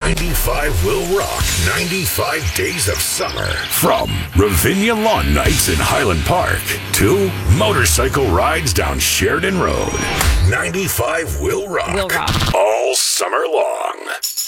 95 will rock 95 days of summer. From Ravinia Lawn Nights in Highland Park to motorcycle rides down Sheridan Road. 95 will rock. Will rock. All summer long.